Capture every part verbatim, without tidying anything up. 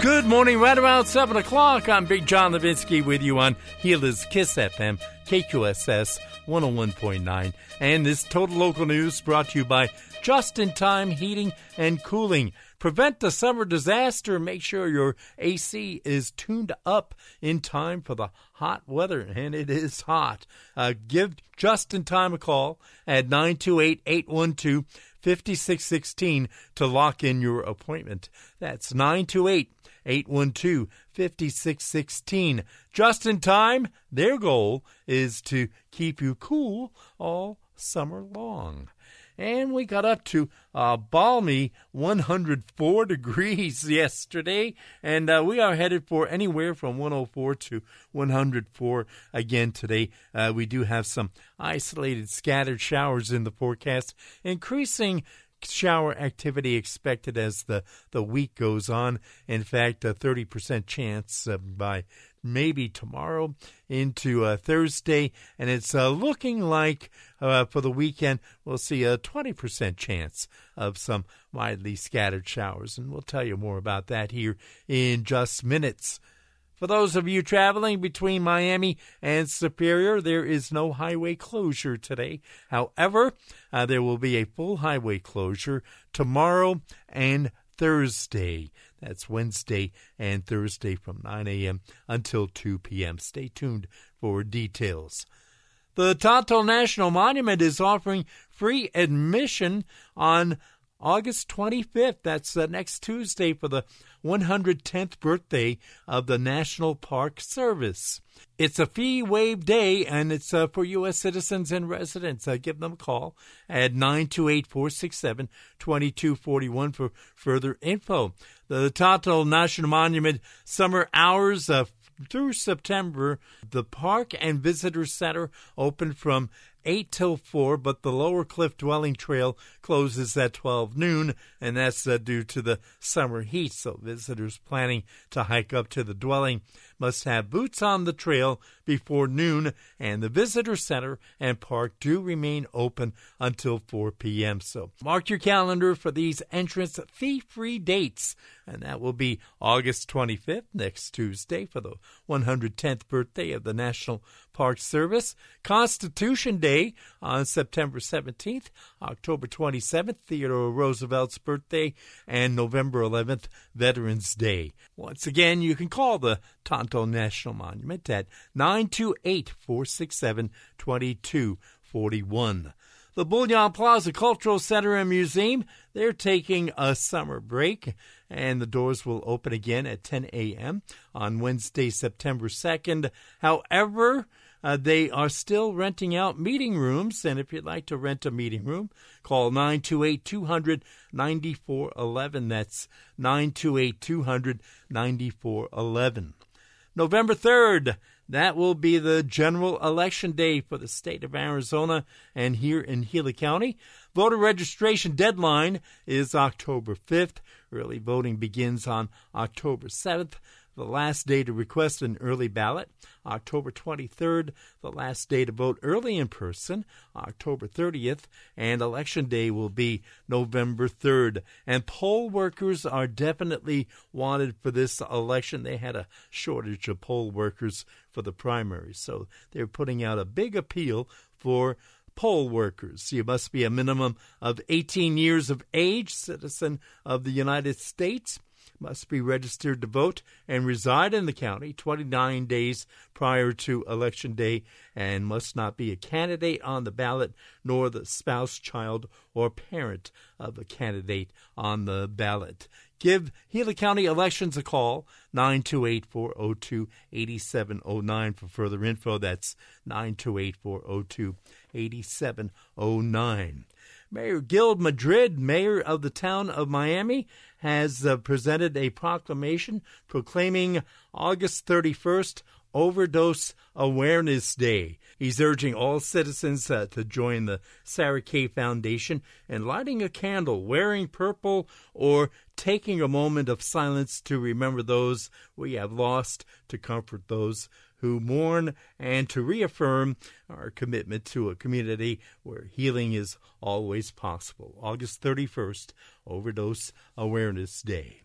Good morning, right around seven o'clock. I'm Big John Levinsky with you on Healer's Kiss F M, K Q S S one oh one point nine. And this Total Local News brought to you by Just-in-Time Heating and Cooling. Prevent the summer disaster. Make sure your A C is tuned up in time for the hot weather, and it is hot. Uh, give Just-in-Time a call at nine two eight, eight one two, five six one six to lock in your appointment. That's nine two eight, eight one two, five six one six. Just in Time, their goal is to keep you cool all summer long. And we got up to a balmy one hundred four degrees yesterday, and uh, we are headed for anywhere from one oh four to one hundred four again today. Uh, we do have some isolated scattered showers in the forecast, increasing shower activity expected as the, the week goes on. In fact, a thirty percent chance uh, by maybe tomorrow into uh, Thursday, and it's uh, looking like uh, for the weekend we'll see a twenty percent chance of some widely scattered showers, and we'll tell you more about that here in just minutes. For those of you traveling between Miami and Superior, there is no highway closure today. However, uh, there will be a full highway closure tomorrow and Thursday. That's Wednesday and Thursday from nine a.m. until two p.m. Stay tuned for details. The Tonto National Monument is offering free admission on August twenty-fifth. That's uh, next Tuesday for the one hundred tenth birthday of the National Park Service. It's a fee-waived day, and it's uh, for U S citizens and residents. Uh, give them a call at nine two eight, four six seven, two two four one for further info. The Tonto National Monument summer hours uh, through September, the Park and Visitor Center open from eight till four, but the Lower Cliff Dwelling Trail closes at twelve noon, and that's uh, due to the summer heat. So visitors planning to hike up to the dwelling must have boots on the trail before noon, and the Visitor Center and Park do remain open until four p.m. So mark your calendar for these entrance fee-free dates, and that will be August twenty-fifth, next Tuesday, for the one hundred tenth birthday of the National Park Service, Constitution Day on September seventeenth, October twenty-seventh, Theodore Roosevelt's birthday, and November eleventh, Veterans Day. Once again, you can call the Tonto National Monument at nine two eight, four six seven, two two four one. The Bullion Plaza Cultural Center and Museum, they're taking a summer break, and the doors will open again at ten a.m. on Wednesday, September second. However, Uh, they are still renting out meeting rooms, and if you'd like to rent a meeting room, call nine two eight, two hundred, ninety-four eleven. That's nine two eight, two hundred, ninety-four eleven. November third, that will be the general election day for the state of Arizona and here in Gila County. Voter registration deadline is October fifth. Early voting begins on October seventh. The last day to request an early ballot, October twenty-third. The last day to vote early in person, October thirtieth. And Election Day will be November third. And poll workers are definitely wanted for this election. They had a shortage of poll workers for the primaries, so they're putting out a big appeal for poll workers. You must be a minimum of eighteen years of age, citizen of the United States, must be registered to vote and reside in the county twenty-nine days prior to Election Day, and must not be a candidate on the ballot, nor the spouse, child, or parent of a candidate on the ballot. Give Gila County Elections a call, nine two eight, four oh two, eight seven oh nine for further info. That's nine two eight, four oh two, eight seven oh nine. Mayor Gil Madrid, mayor of the town of Miami, has uh, presented a proclamation proclaiming August thirty-first Overdose Awareness Day. He's urging all citizens uh, to join the Sarah Kay Foundation in lighting a candle, wearing purple, or taking a moment of silence to remember those we have lost, to comfort those who mourn, and to reaffirm our commitment to a community where healing is always possible. August thirty-first, Overdose Awareness Day.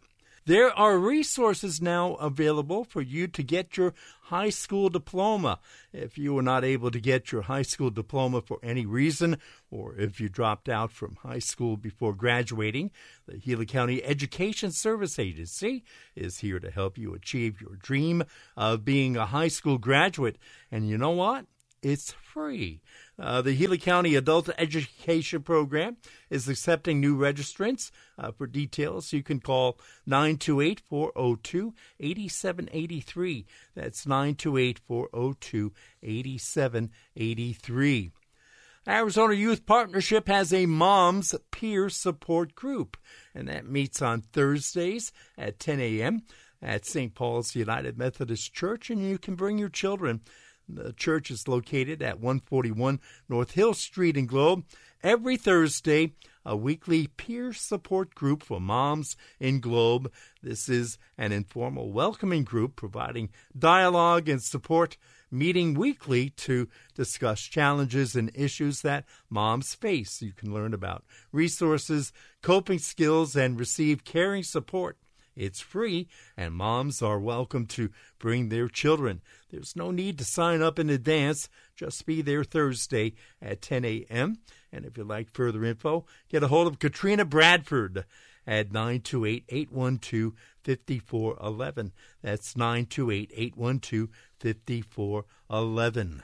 There are resources now available for you to get your high school diploma. If you were not able to get your high school diploma for any reason, or if you dropped out from high school before graduating, the Gila County Education Service Agency is here to help you achieve your dream of being a high school graduate. And you know what? It's free. Uh, the Gila County Adult Education Program is accepting new registrants. Uh, for details, you can call nine two eight, four oh two, eight seven eight three. That's nine two eight, four oh two, eight seven eight three. Arizona Youth Partnership has a Moms Peer Support Group, and that meets on Thursdays at ten a.m. at Saint Paul's United Methodist Church, and you can bring your children. The church is located at one forty-one North Hill Street in Globe. Every Thursday, a weekly peer support group for moms in Globe. This is an informal welcoming group providing dialogue and support, meeting weekly to discuss challenges and issues that moms face. You can learn about resources, coping skills, and receive caring support. It's free, and moms are welcome to bring their children. There's no need to sign up in advance. Just be there Thursday at ten a.m. And if you'd like further info, get a hold of Katrina Bradford at nine two eight, eight one two, five four one one. That's nine two eight, eight one two, five four one one.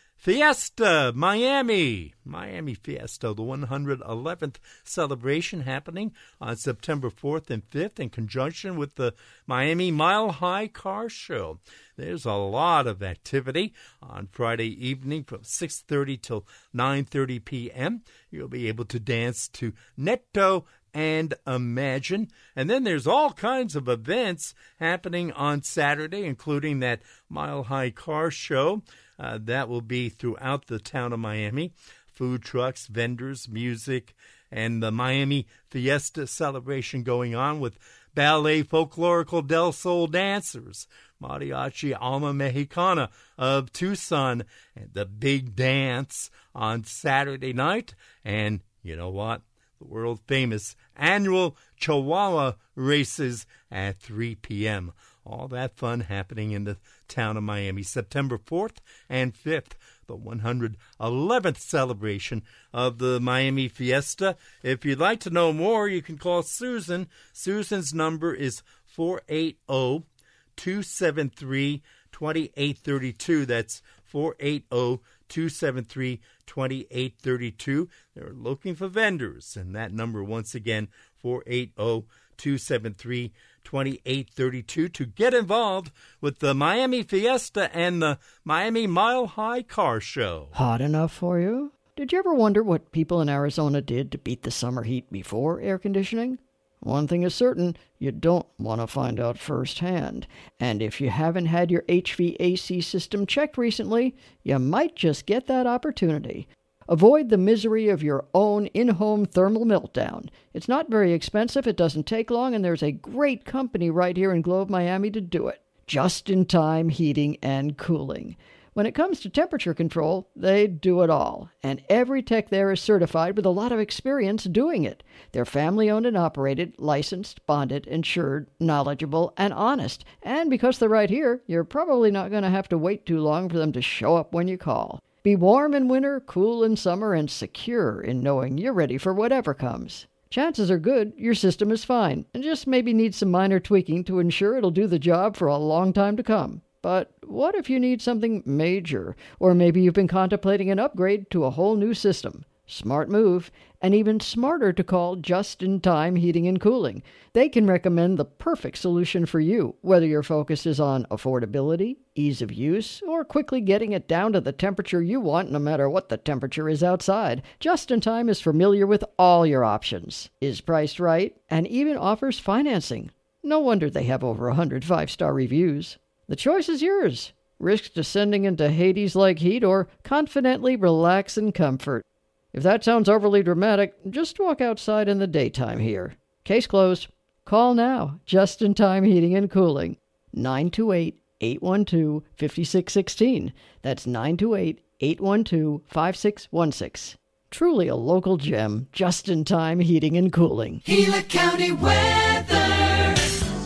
Fiesta Miami, Miami Fiesta, the one hundred eleventh celebration happening on September fourth and fifth in conjunction with the Miami Mile High Car Show. There's a lot of activity on Friday evening from six thirty till nine thirty p.m. You'll be able to dance to Netto and Imagine. And then there's all kinds of events happening on Saturday, including that Mile High Car Show. Uh, that will be throughout the town of Miami. Food trucks, vendors, music, and the Miami Fiesta celebration going on with Ballet Folklorico del Sol dancers, Mariachi Alma Mexicana of Tucson, and the big dance on Saturday night. And you know what? The world-famous annual Chihuahua races at three p.m. All that fun happening in the town of Miami, September fourth and fifth, the one hundred eleventh celebration of the Miami Fiesta. If you'd like to know more, you can call Susan. Susan's number is four eight zero, two seven three, two eight three two. That's four eight zero, two seven three, two eight three two. They're looking for vendors, and that number, once again, four eight zero, two seven three, two eight three two to get involved with the Miami Fiesta and the Miami Mile High Car Show. Hot enough for you? Did you ever wonder what people in Arizona did to beat the summer heat before air conditioning? One thing is certain, you don't want to find out firsthand. And if you haven't had your H V A C system checked recently, you might just get that opportunity. Avoid the misery of your own in-home thermal meltdown. It's not very expensive, it doesn't take long, and there's a great company right here in Globe, Miami to do it. Just-in-time heating and cooling. When it comes to temperature control, they do it all, and every tech there is certified with a lot of experience doing it. They're family-owned and operated, licensed, bonded, insured, knowledgeable, and honest. And because they're right here, you're probably not going to have to wait too long for them to show up when you call. Be warm in winter, cool in summer, and secure in knowing you're ready for whatever comes. Chances are good your system is fine, and just maybe needs some minor tweaking to ensure it'll do the job for a long time to come. But what if you need something major? Or maybe you've been contemplating an upgrade to a whole new system. Smart move, and even smarter to call Just-in-Time Heating and Cooling. They can recommend the perfect solution for you, whether your focus is on affordability, ease of use, or quickly getting it down to the temperature you want no matter what the temperature is outside. Just-in-Time is familiar with all your options, is priced right, and even offers financing. No wonder they have over one hundred five-star reviews. The choice is yours. Risk descending into Hades-like heat or confidently relax in comfort. If that sounds overly dramatic, just walk outside in the daytime here. Case closed. Call now. Just-in-Time Heating and Cooling. nine two eight, eight one two, five six one six. That's nine two eight, eight one two, five six one six. Truly a local gem. Just-in-Time Heating and Cooling. Gila County weather.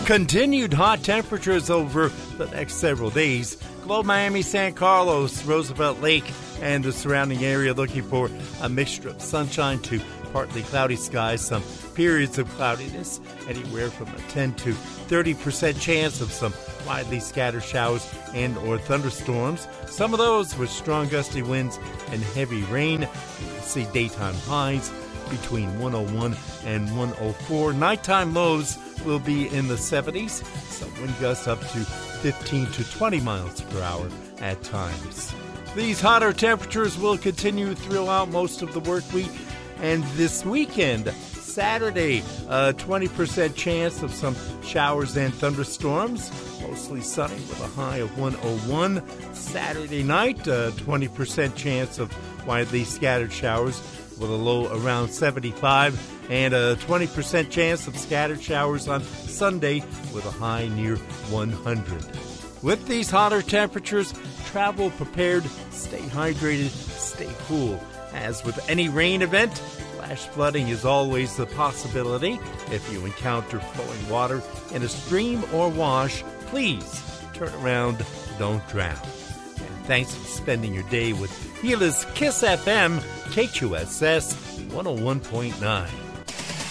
Continued hot temperatures over the next several days. Globe Miami, San Carlos, Roosevelt Lake, and the surrounding area looking for a mixture of sunshine to partly cloudy skies, some periods of cloudiness, anywhere from a ten to thirty percent chance of some widely scattered showers and or thunderstorms. Some of those with strong gusty winds and heavy rain. You see daytime highs between one oh one and one oh four. Nighttime lows will be in the seventies. Some wind gusts up to fifteen to twenty miles per hour at times. These hotter temperatures will continue throughout most of the work week and this weekend. Saturday, a twenty percent chance of some showers and thunderstorms. Mostly sunny with a high of one oh one. Saturday night, a twenty percent chance of widely scattered showers with a low around seventy-five. And a twenty percent chance of scattered showers on Sunday with a high near one hundred. With these hotter temperatures, travel prepared, stay hydrated, stay cool. As with any rain event, flash flooding is always a possibility. If you encounter flowing water in a stream or wash, please turn around, don't drown. And thanks for spending your day with Gila's Kiss F M, K Q S S one oh one point nine.